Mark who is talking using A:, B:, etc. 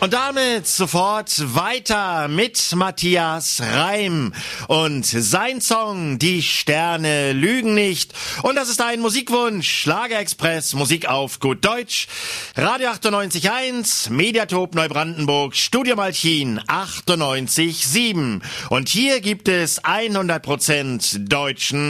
A: Und damit sofort weiter mit Matthias Reim und sein Song Die Sterne lügen nicht. Und das ist ein Musikwunsch, Schlagerexpress, Musik auf gut Deutsch, Radio 98.1, Mediatop Neubrandenburg, Studio Malchin 98.7. Und hier gibt es 100% deutschen